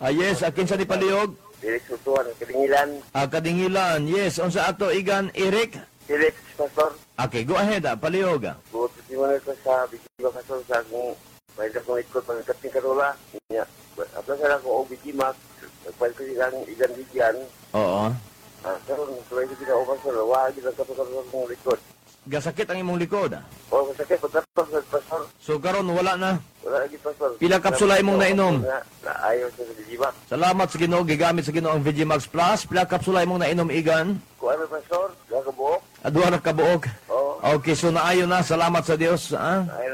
Yes, akin sa ni Paliog. Felix Utuan, Kadingilan. Kadingilan, yes. Unsa ato igan, Eric? Felix, Pastor. Okay, go ahead, Paliog. Buot si mo ko sa Bikima, Pastor, sa akong pwede akong ikot pagkating karula. Apla sa ako o Bikima, pwede ko silang igan bigyan. Oo. Pero pwede ko silang o Pastor, wag ilang kapag akong likod. Gasakit ang imong likod. O masakit, Pastor. So karon wala na. Wala lagi, Pastor. Pila kapsula imong nainom? Ayaw sa Bikima. Salamat sa Ginoo, gigamit sa Ginoo ang Vegimax Plus. Pila kapsula imong nainom igan? Kung ano, Pastor, gagabuok. Duha ra ka buok. Oo. Okay, so naayo na. Salamat sa Dios. Ayaw